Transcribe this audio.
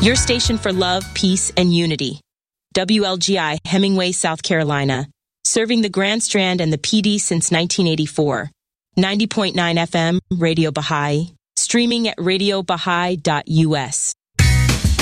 Your station for love, peace, and unity. WLGI, Hemingway, South Carolina. Serving the Grand Strand and the PD since 1984. 90.9 FM, Radio Baha'i. Streaming at radiobaha'i.us.